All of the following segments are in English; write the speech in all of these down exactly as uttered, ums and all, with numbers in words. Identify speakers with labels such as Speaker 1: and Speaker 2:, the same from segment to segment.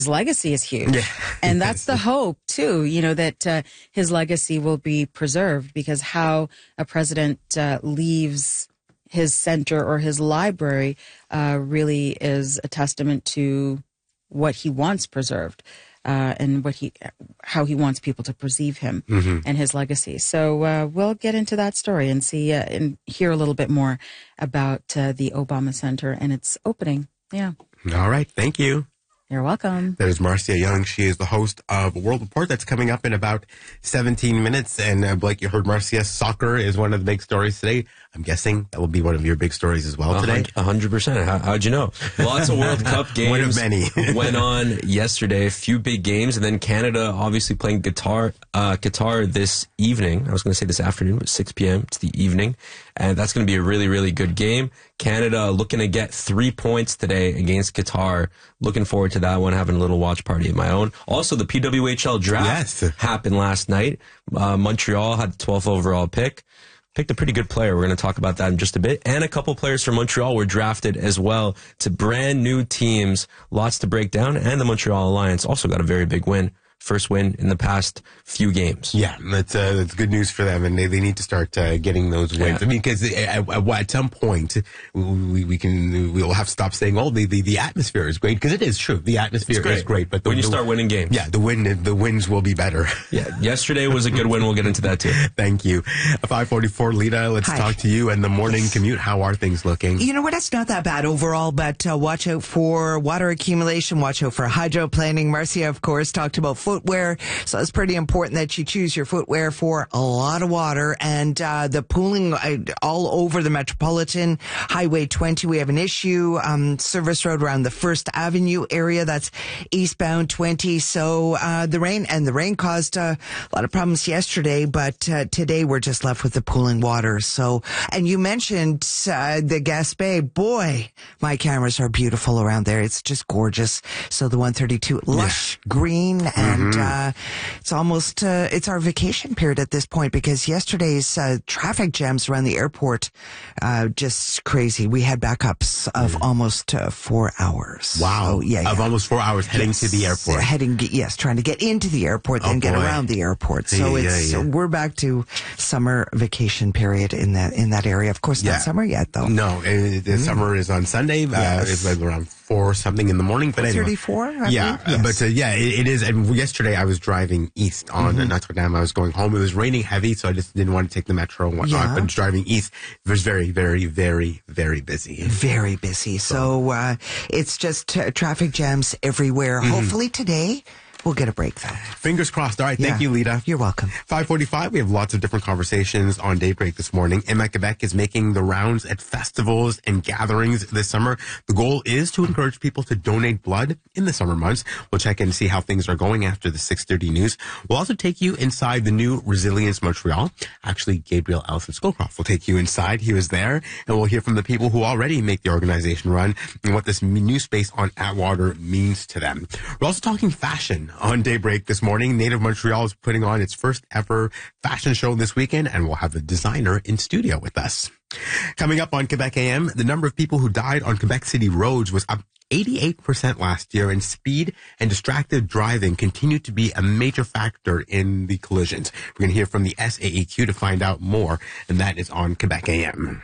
Speaker 1: his legacy is huge.
Speaker 2: Yeah.
Speaker 1: And that's the hope, too, you know, that uh, his legacy will be preserved, because how a president uh, leaves his center or his library uh, really is a testament to what he wants preserved. Uh, and what he, how he wants people to perceive him mm-hmm. and his legacy. So uh, we'll get into that story and see uh, and hear a little bit more about uh, the Obama Center and its opening. Yeah.
Speaker 2: All right. Thank you.
Speaker 1: You're welcome.
Speaker 2: There's Marcia Young. She is the host of World Report. That's coming up in about seventeen minutes. And uh, Blake, you heard Marcia. Soccer is one of the big stories today. I'm guessing that will be one of your big stories as well today.
Speaker 3: A hundred percent. How, how'd you know? Lots of World Cup games.
Speaker 2: One of many.
Speaker 3: Went on yesterday. A few big games, and then Canada obviously playing Qatar. Uh, Qatar this evening. I was going to say this afternoon, but six p.m. It's the evening, and that's going to be a really, really good game. Canada looking to get three points today against Qatar. Looking forward to that one. Having a little watch party of my own. Also, the P W H L draft
Speaker 2: yes.
Speaker 3: happened last night. Uh, Montreal had the twelfth overall pick. Picked a pretty good player. We're going to talk about that in just a bit. And a couple players from Montreal were drafted as well to brand new teams. Lots to break down. And the Montreal Alliance also got a very big win. First win in the past few games.
Speaker 2: Yeah, that's uh, that's good news for them, and they, they need to start uh, getting those wins.
Speaker 3: Yeah.
Speaker 2: I mean, because at, at some point we, we can we'll have to stop saying, "Oh, the the, the atmosphere is great," because it is true. The atmosphere
Speaker 3: great.
Speaker 2: is great, but the,
Speaker 3: when you
Speaker 2: the,
Speaker 3: start winning games,
Speaker 2: yeah, the win the wins will be better.
Speaker 3: Yeah, yesterday was a good win. We'll get into that too.
Speaker 2: Thank you. five forty-four, Lita. Let's
Speaker 4: Hi.
Speaker 2: talk to you and the morning commute. How are things looking?
Speaker 4: You know what? It's not that bad overall, but uh, watch out for water accumulation. Watch out for hydroplaning. Marcia, of course, talked about footwear. So it's pretty important that you choose your footwear for a lot of water. And uh, the pooling uh, all over the Metropolitan Highway twenty, we have an issue. Um, service road around the First Avenue area, that's eastbound twenty. So uh, the rain and the rain caused uh, a lot of problems yesterday, but uh, today we're just left with the pooling water. So, and you mentioned uh, the Gaspé. Boy, my cameras are beautiful around there. It's just gorgeous. So the one thirty-two, lush yeah. green, and mm-hmm. uh, it's almost, uh, it's our vacation period at this point, because yesterday's uh, traffic jams around the airport, uh, just crazy. We had backups of mm. almost uh, four hours.
Speaker 2: Wow.
Speaker 4: So, yeah,
Speaker 2: Of
Speaker 4: yeah.
Speaker 2: almost four hours heading
Speaker 4: yes.
Speaker 2: to the airport.
Speaker 4: Heading, yes, trying to get into the airport, then
Speaker 2: oh,
Speaker 4: get
Speaker 2: boy.
Speaker 4: around the airport. So
Speaker 2: yeah,
Speaker 4: it's,
Speaker 2: yeah, yeah.
Speaker 4: we're back to summer vacation period in that, in that area. Of course,
Speaker 2: yeah.
Speaker 4: not summer yet, though.
Speaker 2: No, uh, the mm. summer is on Sunday.
Speaker 4: Yes.
Speaker 2: Uh, it's like around four something in the morning. But anyway.
Speaker 4: thirty-four, I
Speaker 2: yeah,
Speaker 4: yes.
Speaker 2: but uh, yeah, it, it is. And yesterday I was driving east on mm-hmm. Notre Dame. I was going home. It was raining heavy, so I just didn't want to take the metro and whatnot.
Speaker 4: Yeah.
Speaker 2: But driving east, it was very, very, very, very busy.
Speaker 4: Very busy. So, so uh, it's just uh, traffic jams everywhere. Mm-hmm. Hopefully today we'll get a break, though.
Speaker 2: Fingers crossed. All right. Thank
Speaker 4: yeah.
Speaker 2: you, Lita.
Speaker 4: You're welcome.
Speaker 2: five forty-five, we have lots of different conversations on Daybreak this morning. Emma Quebec is making the rounds at festivals and gatherings this summer. The goal is to encourage people to donate blood in the summer months. We'll check in and see how things are going after the six thirty news. We'll also take you inside the new Resilience Montreal. Actually, Gabriel Allison Scowcroft will take you inside. He was there, and we'll hear from the people who already make the organization run and what this new space on Atwater means to them. We're also talking fashion on Daybreak this morning. Native Montreal is putting on its first ever fashion show this weekend, and we'll have the designer in studio with us. Coming up on Quebec A M, the number of people who died on Quebec City roads was up eighty-eight percent last year, and speed and distracted driving continue to be a major factor in the collisions. We're going to hear from the S A E Q to find out more, and that is on Quebec A M.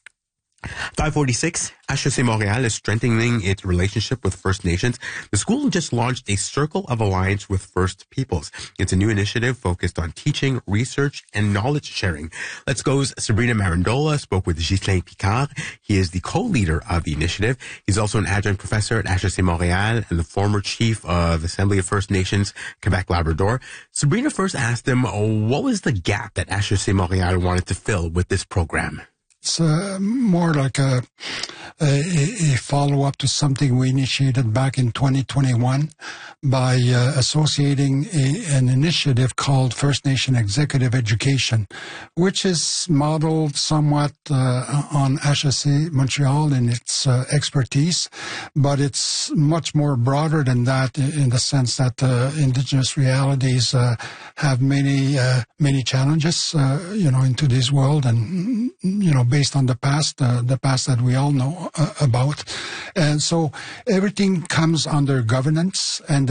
Speaker 2: five forty-six, H E C Montréal is strengthening its relationship with First Nations. The school just launched a Circle of Alliance with First Peoples. It's a new initiative focused on teaching, research, and knowledge sharing. Let's Go's Sabrina Marandola spoke with Ghislain Picard. He is the co-leader of the initiative. He's also an adjunct professor at H E C Montréal and the former chief of Assembly of First Nations, Quebec Labrador. Sabrina first asked him, what was the gap that H E C Montréal wanted to fill with this program?
Speaker 5: It's uh, more like a, a, a follow-up to something we initiated back in twenty twenty-one by uh, associating a, an initiative called First Nation Executive Education, which is modeled somewhat uh, on H E C Montreal in its uh, expertise, but it's much more broader than that in the sense that uh, Indigenous realities uh, have many, uh, many challenges, uh, you know, in today's world, and, you know, based on the past, uh, the past that we all know uh, about. And so everything comes under governance, and